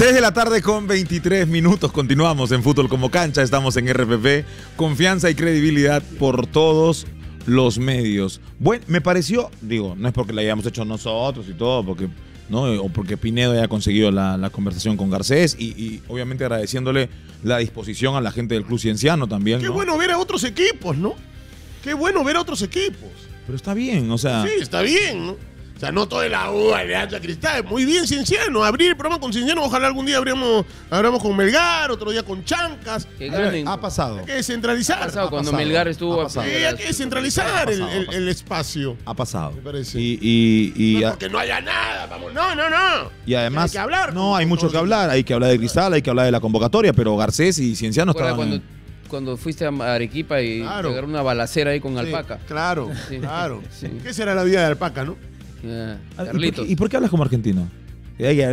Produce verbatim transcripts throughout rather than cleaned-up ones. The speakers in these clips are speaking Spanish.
tres de la tarde con veintitrés minutos. Continuamos en Fútbol como Cancha. Estamos en R P P. Confianza y credibilidad por todos los medios. Bueno, me pareció, digo, no es porque la hayamos hecho nosotros y todo, porque, ¿no? O porque Pinedo haya conseguido la, la conversación con Garcés y, y obviamente agradeciéndole la disposición a la gente del Club Cienciano también, Qué ¿no? bueno ver a otros equipos, ¿no? Qué bueno ver a otros equipos. Pero está bien, o sea... Sí, está bien, ¿no? O sea, no todo de la U, Alianza Cristal. Muy bien, Cienciano. Abrir el programa con Cienciano. Ojalá algún día abramos, abramos con Melgar, otro día con Chancas. Que ganen. Ha pasado. Hay que descentralizar. Ha pasado Ha cuando pasado, Melgar estuvo ha pasado. Sí, hay que descentralizar el, el- el espacio. Ha pasado. Me parece. Y, y, y, No porque no haya nada, vamos. No, no, no. y además... Hay que hablar. No, hay mucho que hablar. Hay que hablar de Cristal, hay que hablar de la convocatoria, pero Garcés y Cienciano ¿Recuerdas estaban... cuando, cuando fuiste a Arequipa y Claro. te agarró una balacera ahí con Sí, Alpaca? Claro, Sí. claro. Sí. ¿Qué será la vida de Alpaca, no? Ah, Ah, ¿y por Carlitos. qué- ¿Y por qué hablas como argentino? Sí, no,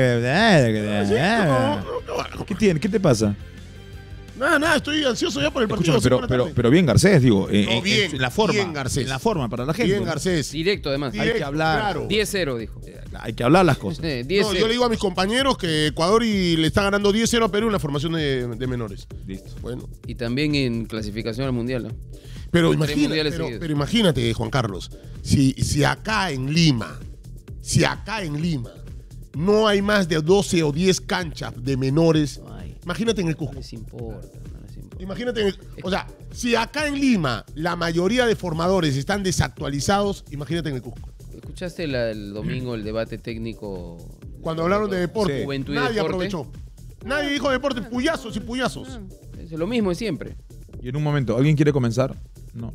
no, no, ¿Qué tiene? ¿Qué te pasa? Nada, nada, estoy ansioso ya por el partido. Escúchame, pero, cinco de la pero, tarde. pero bien Garcés, digo. En, No, en- bien, en la forma. bien Garcés. En la forma, para la gente. Bien, Garcés. Directo, además. Hay que hablar. Claro. diez cero, dijo. Hay que hablar las cosas. Eh, diez No, cero. yo le digo a mis compañeros que Ecuador y le está ganando diez cero a Perú en la formación de, de menores. Listo. Bueno, Y también en clasificación al Mundial, ¿no? pero, Tres imagina, mundiales pero, seguidos. pero imagínate, Juan Carlos, si, si acá en Lima, si acá en Lima no hay más de doce o diez canchas de menores, Ay, imagínate en el no Cusco. les importa, no les importa. Imagínate, en el- o sea, si acá en Lima la mayoría de formadores están desactualizados, imagínate en el Cusco. ¿Escuchaste la- el domingo el debate técnico? Cuando hablaron de deporte, Sí. Juventud y nadie deporte. aprovechó. Nadie dijo deporte, puyazos y puyazos. Es lo mismo de siempre. Y en un momento, ¿alguien quiere comenzar? No.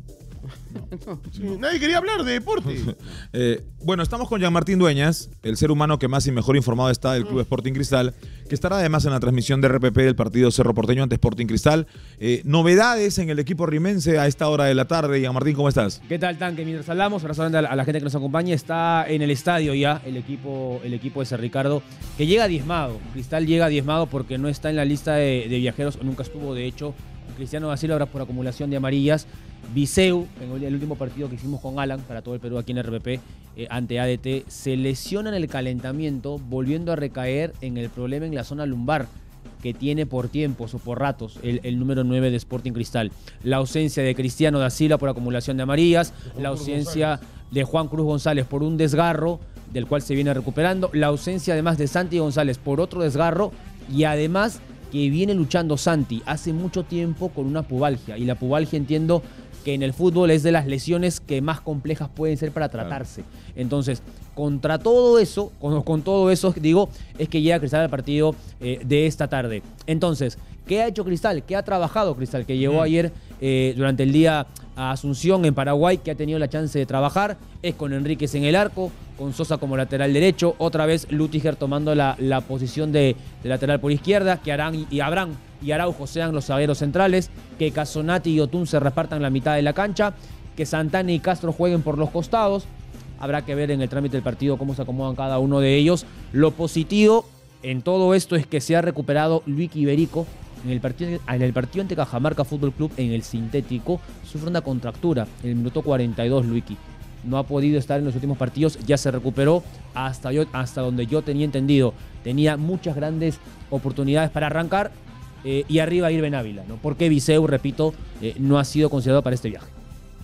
Sí, nadie quería hablar de deporte. Eh, bueno, estamos con Jean-Martín Dueñas, el ser humano que más y mejor informado está del Club Sporting Cristal, que estará además en la transmisión de R P P del partido Cerro Porteño ante Sporting Cristal. Eh, novedades en el equipo rimense a esta hora de la tarde. Jean-Martín, ¿cómo estás? ¿Qué tal, Tanque? Mientras hablamos, abrazo grande a la, a la gente que nos acompaña. Está en el estadio ya el equipo, el equipo de San Ricardo, que llega diezmado. Cristal llega diezmado porque no está en la lista de, de viajeros, nunca estuvo, de hecho. Cristiano da Silva ahora por acumulación de amarillas. Viseu, en el, el último partido que hicimos con Alan, para todo el Perú aquí en R P P, eh, ante A D T, se lesiona en el calentamiento, volviendo a recaer en el problema en la zona lumbar que tiene por tiempos o por ratos el, el número nueve de Sporting Cristal. La ausencia de Cristiano da Silva por acumulación de amarillas, la ausencia de Juan Cruz González por un desgarro del cual se viene recuperando, la ausencia además de Santi González por otro desgarro y además que viene luchando Santi hace mucho tiempo con una pubalgia, y la pubalgia entiendo que en el fútbol es de las lesiones que más complejas pueden ser para tratarse. Entonces, contra todo eso, con, con todo eso, digo, es que llega Cristal al partido eh, de esta tarde. Entonces, ¿qué ha hecho Cristal? ¿Qué ha trabajado Cristal? Que llegó ayer eh, durante el día a Asunción, en Paraguay, que ha tenido la chance de trabajar. Es con Enríquez en el arco, con Sosa como lateral derecho, otra vez Lutiger tomando la, la posición de, de lateral por izquierda, que Arán y Abraham y Araujo sean los zagueros centrales, que Casonati y Otún se repartan la mitad de la cancha, que Santana y Castro jueguen por los costados. Habrá que ver en el trámite del partido cómo se acomodan cada uno de ellos. Lo positivo en todo esto es que se ha recuperado Luis Iberico. En el partido, en el partido ante Cajamarca Fútbol Club, en el sintético, sufre una contractura en el minuto cuarenta y dos, Luiki. No ha podido estar en los últimos partidos, ya se recuperó hasta, yo, hasta donde yo tenía entendido. Tenía muchas grandes oportunidades para arrancar eh, y arriba Irben Ávila, ¿no? Porque Viseu, repito, eh, no ha sido considerado para este viaje.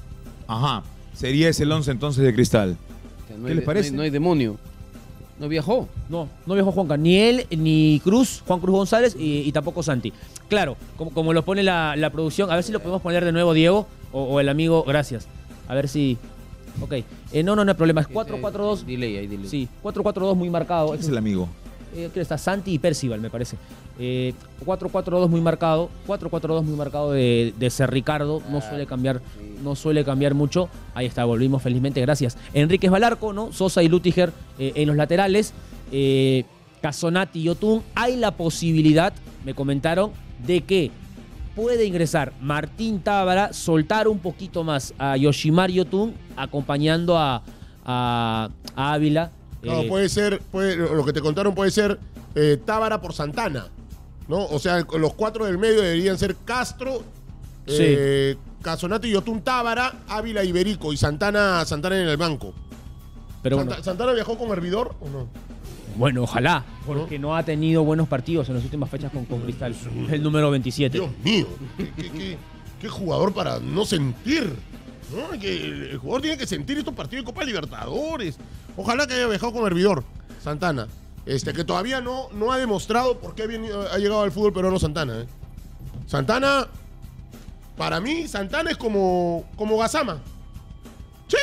Ajá. Sería ese el once entonces de Cristal. O sea, no ¿Qué hay, les parece? No hay, no hay demonio. No viajó. No, no viajó Juanca, ni él, ni Cruz, Juan Cruz González y, y tampoco Santi. Claro, como, como lo pone la, la producción, a ver si lo podemos poner de nuevo, Diego, o, o el amigo, gracias. A ver si... Ok, eh, no, no, no hay problema, es cuatro cuatro dos. Delay ahí, delay. Sí, cuatro cuatro dos muy marcado. ¿Quién es el amigo? Eh, creo que está Santi y Percival, me parece. Eh, cuatro cuatro dos muy marcado. cuatro cuatro dos muy marcado de, de Ser Ricardo. No suele cambiar, no suele cambiar mucho. Ahí está, volvimos felizmente, gracias. Enríquez Balarco, ¿no? Sosa y Lutiger eh, en los laterales. Eh, Casonati y Otún. Hay la posibilidad, me comentaron, de que puede ingresar Martín Tábara, soltar un poquito más a Yoshimar Otún, acompañando a, a, a Ávila. No, Eh, puede ser, puede, lo que te contaron puede ser eh, Tábara por Santana, ¿no? O sea, los cuatro del medio deberían ser Castro, eh, Casonati y Otún Tábara, Ávila Iberico y Santana, Santana en el banco. pero Santa- bueno, ¿Santana viajó con Hervidor o no? bueno, ojalá. Porque no ha tenido buenos partidos en las últimas fechas con, con Cristal. El número veintisiete. Dios mío, qué, qué, qué, qué jugador para no sentir. ¿No? Que el jugador tiene que sentir estos partidos de Copa Libertadores. Ojalá que haya viajado con Hervidor, Santana. Este, que todavía no, no ha demostrado por qué bien, ha llegado al fútbol peruano Santana. ¿eh? Santana, para mí, Santana es como, como Gazama. Sí.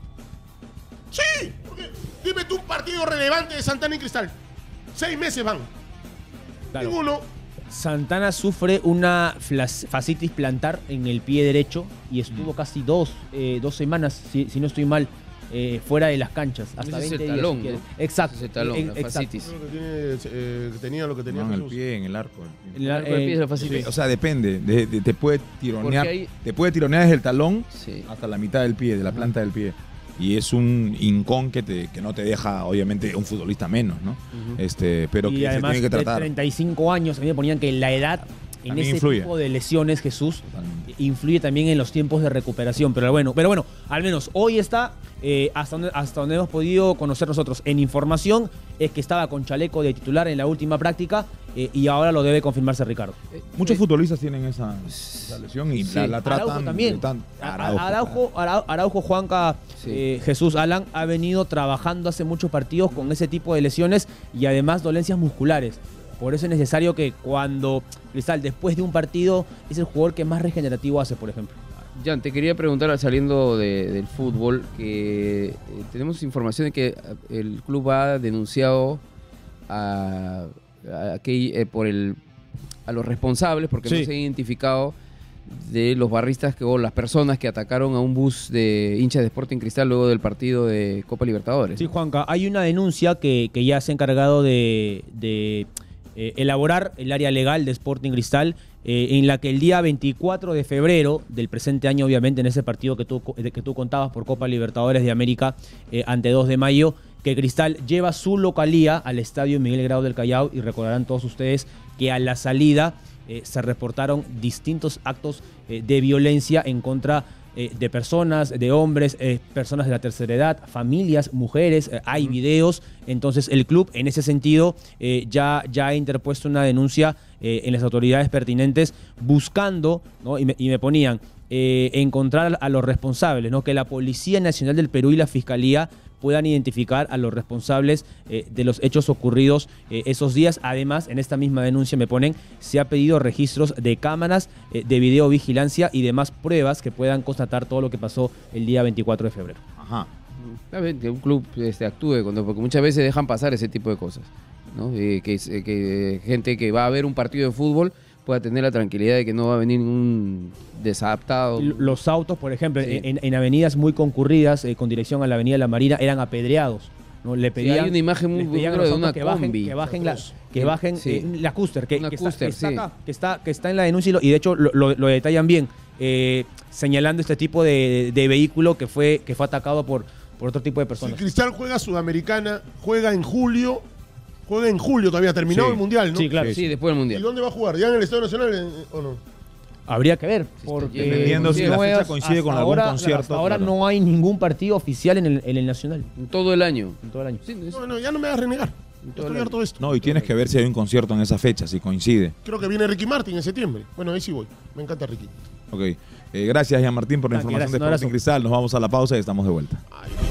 Sí. Porque, dime tú un partido relevante de Santana y Cristal. Seis meses van. Claro. Ninguno. Santana sufre una flas- fascitis plantar en el pie derecho y estuvo casi dos, eh, dos semanas, si, si no estoy mal, eh, fuera de las canchas. Hasta Ese es veinte el días, talón, si quieres. ¿no? Exacto. Ese es el talón, en- la exacto. fascitis. Creo que tiene, eh, tenía lo que tenía No, en el Jesús. pie, en el arco. el pie. En la- El arco del pie es la eh, fascitis. O sea, depende. de- de- te puede tironear. Porque hay- Te puede tironear desde el talón Sí. hasta la mitad del pie, de la planta del pie. Y es un hincón que, te, que no te deja, obviamente, un futbolista menos, ¿no? Ujú. este, pero y que se además tiene que de tratar. treinta y cinco años, a mí me ponían que la edad en También ese influye. tipo de lesiones, Jesús, Totalmente. influye también en los tiempos de recuperación. Pero bueno, pero bueno, al menos hoy está, eh, hasta, donde, hasta donde hemos podido conocer nosotros en información, es que estaba con chaleco de titular en la última práctica eh, y ahora lo debe confirmarse Ricardo. Eh, Muchos eh, futbolistas tienen esa, esa lesión y Sí. la, la tratan. Araujo también. de tan- A- Araujo, Araujo, Arau- Araujo, Juanca, Sí. eh, Jesús, Alan, ha venido trabajando hace muchos partidos con ese tipo de lesiones y además dolencias musculares. Por eso es necesario que cuando Cristal, después de un partido, es el jugador que más regenerativo hace, por ejemplo. Jan, te quería preguntar, saliendo de- del fútbol, que eh, tenemos información de que eh, el club ha denunciado a, a que, eh, por el, a los responsables, porque Sí. no se han identificado, de los barristas que, o las personas que atacaron a un bus de hinchas de Sporting Cristal luego del partido de Copa Libertadores. Sí, Juanca, hay una denuncia que, que ya se ha encargado de, de, eh, elaborar el área legal de Sporting Cristal, eh, en la que el día veinticuatro de febrero del presente año, obviamente en ese partido que tú, de que tú contabas por Copa Libertadores de América eh, ante dos de mayo, que Cristal lleva su localía al Estadio Miguel Grau del Callao, y recordarán todos ustedes que a la salida eh, se reportaron distintos actos eh, de violencia en contra eh, de personas, de hombres, eh, personas de la tercera edad, familias, mujeres, eh, hay videos. Entonces el club en ese sentido eh, ya, ya ha interpuesto una denuncia eh, en las autoridades pertinentes buscando, ¿no? y, me, y me ponían, eh, encontrar a los responsables, ¿no? Que la Policía Nacional del Perú y la Fiscalía puedan identificar a los responsables eh, de los hechos ocurridos eh, esos días. Además, en esta misma denuncia me ponen, se ha pedido registros de cámaras, eh, de videovigilancia y demás pruebas que puedan constatar todo lo que pasó el día veinticuatro de febrero. Ajá. A ver, que un club este, actúe, cuando, porque muchas veces dejan pasar ese tipo de cosas, ¿no? Eh, que, eh, que gente que va a ver un partido de fútbol pueda tener la tranquilidad de que no va a venir un desadaptado. L- Los autos, por ejemplo, Sí. en, en avenidas muy concurridas, eh, con dirección a la Avenida La Marina, eran apedreados, ¿no? Le Sí, pedían, hay una imagen muy les pedían a dura los de una autos que bajen, combi. que bajen, la, Atroz. que bajen Sí. eh, la Custer, que, Una que está, Custer, que está sí. acá, que está, que está en la denuncia y, lo- y de hecho lo, lo- lo detallan bien, eh, señalando este tipo de, de vehículo que fue, que fue atacado por, por otro tipo de Si personas. Cristal juega Sudamericana, juega en julio, juega en julio todavía, terminado Sí. el Mundial, ¿no? Sí, claro. Sí, después del ¿Y Mundial. dónde va a jugar? ¿Ya en el Estadio Nacional eh, o no? Habría que ver, está porque Dependiendo si la no fecha es- coincide con hasta algún ahora- concierto, Hasta ahora claro. no hay ningún partido oficial en el, en el Nacional, En todo el año. en todo el año. Sí, es- No, no, ya no me hagas renegar. todo Estoy el harto de esto. No, y tienes que ver si hay un concierto en esa fecha, si coincide. Creo que viene Ricky Martin en septiembre. Bueno, ahí sí voy. Me encanta Ricky. Ok. Eh, gracias, Jean Martín, por la Tranqui, información gracias, un de abrazo. Sporting Cristal. Nos vamos a la pausa y estamos de vuelta. Ay,